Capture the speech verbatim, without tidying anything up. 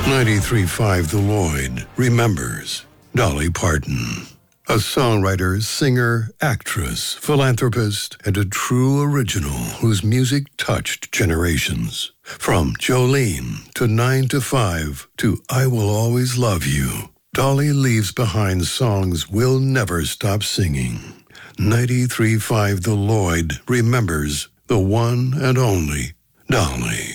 ninety-three point five The Lloyd remembers Dolly Parton. A songwriter, singer, actress, philanthropist, and a true original whose music touched generations. From Jolene to nine to five to I Will Always Love You, Dolly leaves behind songs we'll never stop singing. ninety-three point five The Lloyd remembers the one and only Dolly.